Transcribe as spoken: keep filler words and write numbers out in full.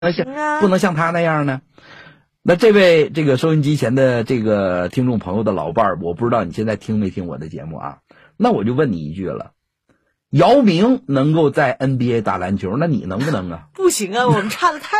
像不能像他那样呢？那这位这个收音机前的这个听众朋友的老伴儿，我不知道你现在听没听我的节目啊？那我就问你一句了。姚明能够在 N B A 打篮球，那你能不能啊？ 不行啊，我们差的太